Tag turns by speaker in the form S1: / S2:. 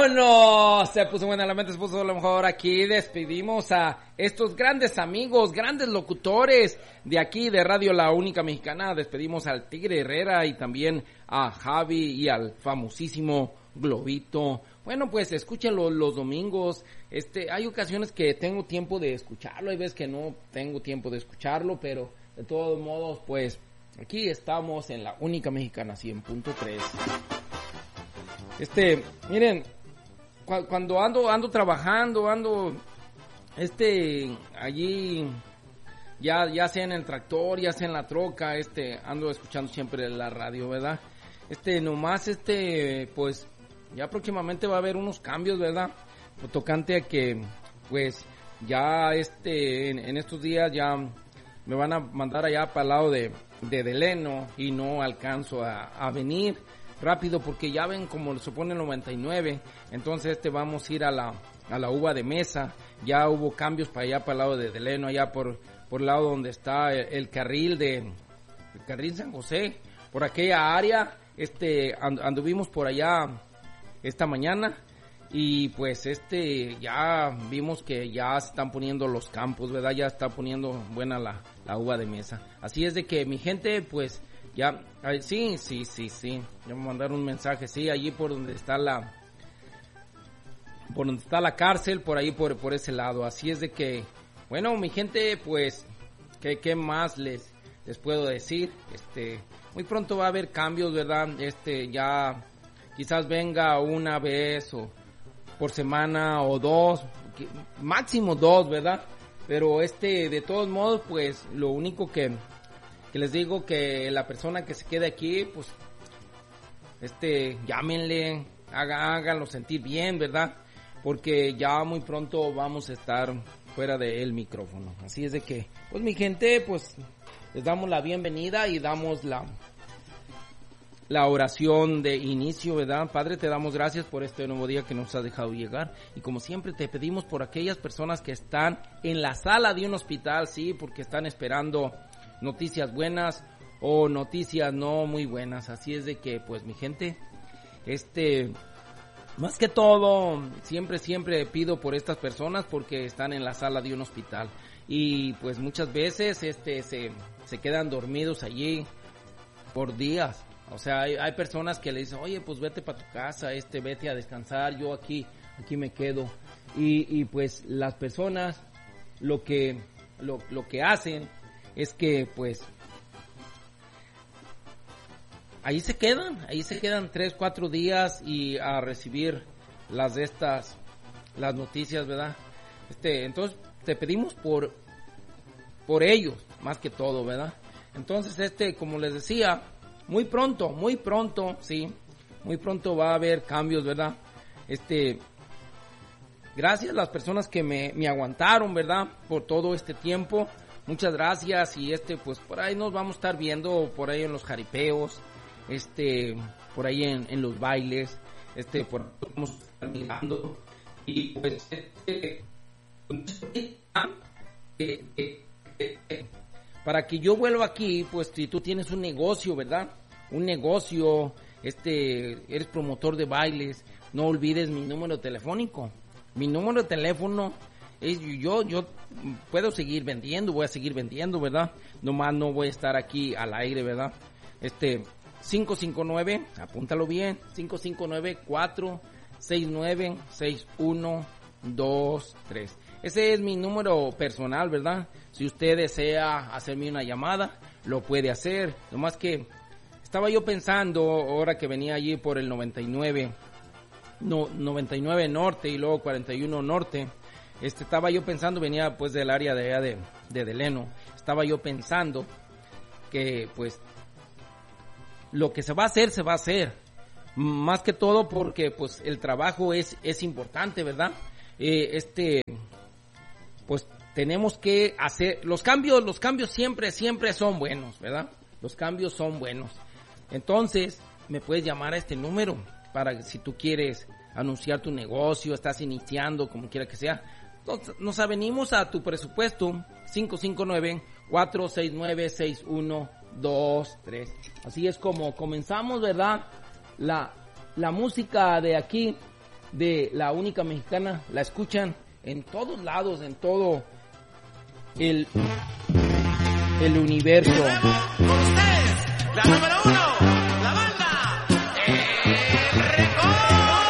S1: ¡Vámonos! Se puso buena la mente, se puso a lo mejor. Aquí despedimos a estos grandes amigos, grandes locutores de aquí de Radio La Única Mexicana. Despedimos al Tigre Herrera y también a Javi y al famosísimo Globito. Bueno, pues escúchenlo los domingos. Hay ocasiones que tengo tiempo de escucharlo, hay veces que no tengo tiempo de escucharlo, pero de todos modos, pues aquí estamos en La Única Mexicana 100.3. Miren, cuando ando trabajando, allí, ya sea en el tractor, ya sea en la troca, ando escuchando siempre la radio, ¿verdad? Nomás, pues, ya próximamente va a haber unos cambios, ¿verdad? Tocante a que, pues, ya, en estos días ya me van a mandar allá para el lado de Deleno y no alcanzo a venir rápido porque ya ven como se pone el 99, entonces vamos a ir a la uva de mesa. Ya hubo cambios para allá para el lado de Deleno, allá por el lado donde está el carril San José, por aquella área. Anduvimos por allá esta mañana y pues ya vimos que ya se están poniendo los campos, ¿verdad? Ya está poniendo buena la uva de mesa. Así es de que mi gente, pues ya, sí, ya me mandaron un mensaje, sí, allí por donde está la cárcel, por ahí por ese lado. Así es de que, bueno, mi gente, pues, ¿qué más les puedo decir? Muy pronto va a haber cambios, ¿verdad? Ya quizás venga una vez o por semana o dos, máximo dos, ¿verdad? Pero de todos modos, pues, lo único que les digo que la persona que se quede aquí, pues, llámenle, háganlo sentir bien, ¿verdad? Porque ya muy pronto vamos a estar fuera del micrófono. Así es de que, pues mi gente, pues, les damos la bienvenida y damos la oración de inicio, ¿verdad? Padre, te damos gracias por este nuevo día que nos has dejado llegar. Y como siempre te pedimos por aquellas personas que están en la sala de un hospital, sí, porque están esperando noticias buenas o noticias no muy buenas. Así es de que, pues, mi gente, más que todo, siempre pido por estas personas porque están en la sala de un hospital. Y, pues, muchas veces, se quedan dormidos allí por días. O sea, hay personas que le dicen, oye, pues vete para tu casa, vete a descansar, yo aquí me quedo. Y pues, las personas, lo que hacen es que, pues, ahí se quedan 3-4 días y a recibir las noticias, ¿verdad? Entonces te pedimos por ellos, más que todo, ¿verdad? Entonces, como les decía, muy pronto, sí, muy pronto va a haber cambios, ¿verdad? Gracias a las personas que me aguantaron, ¿verdad? Por todo este tiempo. Muchas gracias y pues por ahí nos vamos a estar viendo, por ahí en los jaripeos, por ahí en los bailes, por ahí vamos a estar mirando. Y pues, para que yo vuelva aquí, pues si tú tienes un negocio, ¿verdad? Un negocio, eres promotor de bailes, no olvides mi número telefónico. Mi número de teléfono es yo puedo seguir vendiendo, voy a seguir vendiendo, ¿verdad? Nomás no voy a estar aquí al aire, ¿verdad? 559, apúntalo bien, 559-469-6123. Ese es mi número personal, ¿verdad? Si usted desea hacerme una llamada, lo puede hacer. Nomás que estaba yo pensando, ahora que venía allí por el 99 Norte y luego 41 Norte, estaba yo pensando, venía pues del área de allá de Deleno, estaba yo pensando que pues lo que se va a hacer, más que todo porque pues el trabajo es importante, ¿verdad? Pues tenemos que hacer los cambios siempre son buenos, ¿verdad? Los cambios son buenos. Entonces, me puedes llamar a este número para si tú quieres anunciar tu negocio, estás iniciando, como quiera que sea. Entonces, nos avenimos a tu presupuesto, 559-469-6123. Así es como comenzamos, ¿verdad? La música de aquí, de La Única Mexicana la escuchan en todos lados, en todo el universo.
S2: Con ustedes, la número